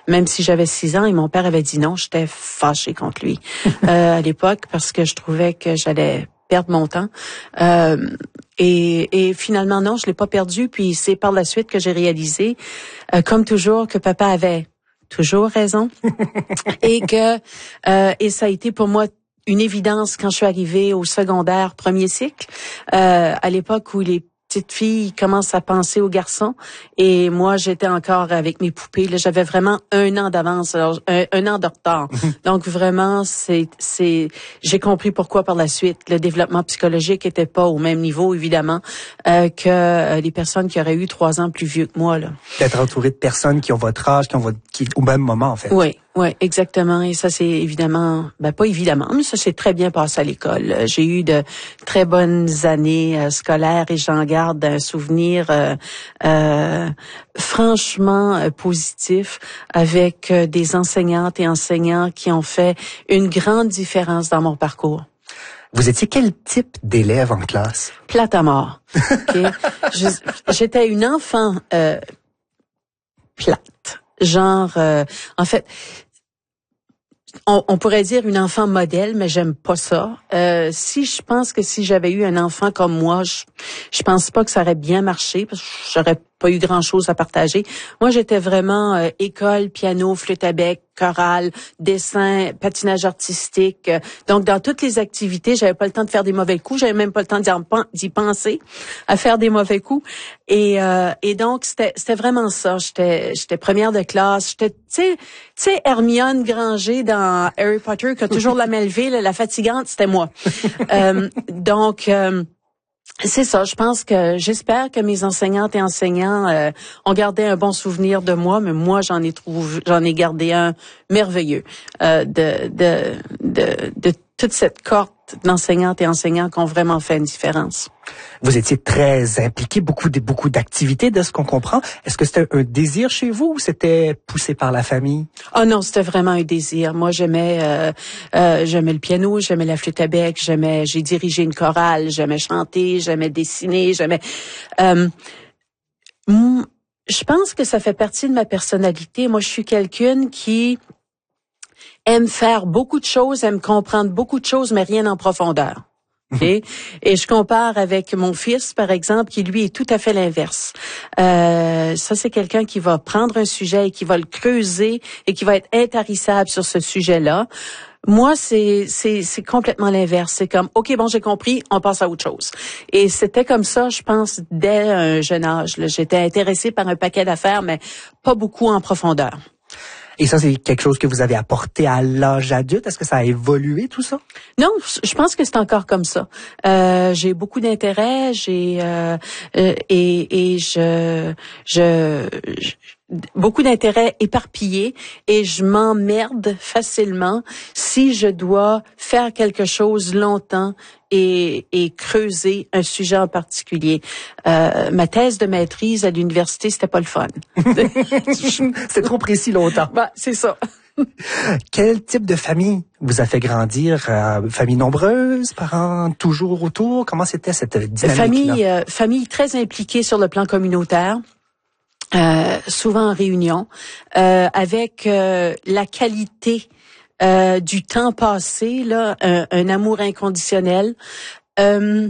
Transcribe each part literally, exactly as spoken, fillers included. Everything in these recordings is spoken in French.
même si j'avais six ans, et mon père avait dit non, j'étais fâchée contre lui euh, à l'époque parce que je trouvais que j'allais perdre mon temps. Euh, et, et finalement, non, je l'ai pas perdu. Puis c'est par la suite que j'ai réalisé, euh, comme toujours, que papa avait toujours raison et que euh, et ça a été pour moi une évidence quand je suis arrivée au secondaire premier cycle, euh, à l'époque où les petites filles commencent à penser aux garçons et moi j'étais encore avec mes poupées. Là, j'avais vraiment un an d'avance, alors un, un an de retard. Donc vraiment, c'est c'est j'ai compris pourquoi par la suite le développement psychologique était pas au même niveau évidemment euh, que euh, les personnes qui auraient eu trois ans plus vieux que moi là. D'être entouré de personnes qui ont votre âge, qui ont votre qui au même moment en fait. Oui. Oui, exactement. Et ça, c'est évidemment, ben pas évidemment, mais ça s'est très bien passé à l'école. J'ai eu de très bonnes années euh, scolaires et j'en garde un souvenir euh, euh, franchement euh, positif avec euh, des enseignantes et enseignants qui ont fait une grande différence dans mon parcours. Vous étiez quel type d'élève en classe? Plate à mort. Okay? Je, j'étais une enfant euh, plate. Genre, euh, en fait, on, on pourrait dire une enfant modèle, mais j'aime pas ça. Euh, si je pense que si j'avais eu un enfant comme moi, je, je pense pas que ça aurait bien marché parce que j'aurais pas eu grand-chose à partager. Moi, j'étais vraiment euh, école, piano, flûte à bec, chorale, dessin, patinage artistique. Donc, dans toutes les activités, j'avais pas le temps de faire des mauvais coups. J'avais même pas le temps d'y, en, d'y penser, à faire des mauvais coups. Et, euh, et donc, c'était, c'était vraiment ça. J'étais, j'étais première de classe. J'étais, tu sais, tu sais, Hermione Granger dans Harry Potter, qui a toujours la main levée, la fatigante, c'était moi. euh, donc, euh, c'est ça, je pense que j'espère que mes enseignantes et enseignants euh, ont gardé un bon souvenir de moi, mais moi j'en ai trouvé j'en ai gardé un merveilleux euh, de de de de toute cette cohorte d'enseignantes et enseignants qui ont vraiment fait une différence. Vous étiez très impliqué, beaucoup de beaucoup d'activités de ce qu'on comprend. Est-ce que c'était un désir chez vous ou c'était poussé par la famille? Oh non, c'était vraiment un désir. Moi, j'aimais euh, euh, j'aimais le piano, j'aimais la flûte à bec, j'aimais j'ai dirigé une chorale, j'aimais chanter, j'aimais dessiner, j'aimais euh, je pense que ça fait partie de ma personnalité. Moi, je suis quelqu'un qui aime faire beaucoup de choses, aime comprendre beaucoup de choses, mais rien en profondeur. Okay? Et je compare avec mon fils, par exemple, qui lui est tout à fait l'inverse. Euh, ça, c'est quelqu'un qui va prendre un sujet et qui va le creuser et qui va être intarissable sur ce sujet-là. Moi, c'est c'est c'est complètement l'inverse. C'est comme, OK, bon, j'ai compris, on passe à autre chose. Et c'était comme ça, je pense, dès un jeune âge. Là. J'étais intéressée par un paquet d'affaires, mais pas beaucoup en profondeur. Et ça, c'est quelque chose que vous avez apporté à l'âge adulte. Est-ce que ça a évolué, tout ça? Non, je pense que c'est encore comme ça. Euh, j'ai beaucoup d'intérêt, j'ai euh, euh, et et je je, je beaucoup d'intérêt éparpillé et je m'emmerde facilement si je dois faire quelque chose longtemps et, et creuser un sujet en particulier. Euh, ma thèse de maîtrise à l'université, c'était pas le fun. C'est trop précis longtemps. Bah, c'est ça. Quel type de famille vous a fait grandir? Euh, famille nombreuse, parents toujours autour? Comment c'était cette dynamique-là? Famille, euh, famille très impliquée sur le plan communautaire. Euh, souvent en réunion, euh, avec euh, la qualité euh, du temps passé, là, un, un amour inconditionnel. Euh,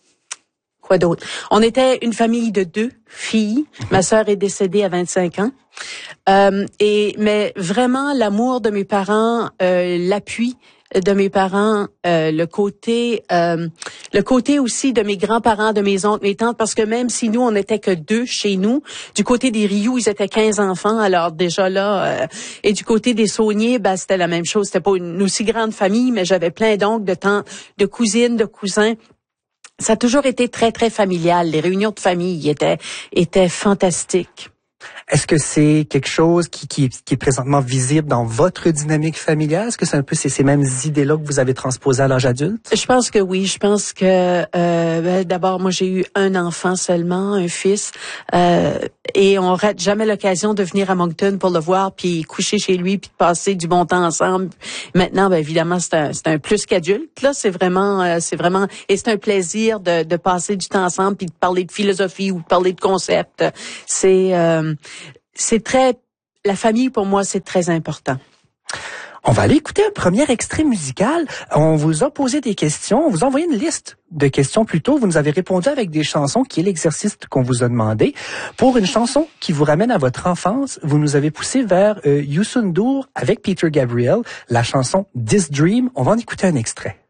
quoi d'autre? On était une famille de deux filles. Ma sœur est décédée à vingt-cinq ans. Euh, et mais vraiment l'amour de mes parents, euh, l'appui de mes parents, euh, le côté euh, le côté aussi de mes grands-parents, de mes oncles, mes tantes, parce que même si nous on n'était que deux chez nous, du côté des Rioux, ils étaient quinze enfants, alors déjà là euh, et du côté des Sauniers, ben c'était la même chose, c'était pas une aussi grande famille, mais j'avais plein d'oncles, de tantes, de cousines, de cousins. Ça a toujours été très très familial, les réunions de famille étaient étaient fantastiques. Est-ce que c'est quelque chose qui, qui, qui est présentement visible dans votre dynamique familiale? Est-ce que c'est un peu ces, ces mêmes idées-là que vous avez transposées à l'âge adulte? Je pense que oui. Je pense que euh, ben, d'abord, moi, j'ai eu un enfant seulement, un fils, euh, et on rate jamais l'occasion de venir à Moncton pour le voir, puis coucher chez lui, puis de passer du bon temps ensemble. Maintenant, ben évidemment, c'est un, c'est un plus qu'adulte. Là, c'est vraiment, euh, c'est vraiment, et c'est un plaisir de, de passer du temps ensemble, puis de parler de philosophie ou de parler de concepts. C'est euh, C'est très la famille, pour moi, c'est très important. On va aller écouter un premier extrait musical. On vous a posé des questions. On vous a envoyé une liste de questions plus tôt. Vous nous avez répondu avec des chansons, qui est l'exercice qu'on vous a demandé. Pour une chanson qui vous ramène à votre enfance, vous nous avez poussé vers euh, Youssou N'Dour avec Peter Gabriel, la chanson This Dream. On va en écouter un extrait.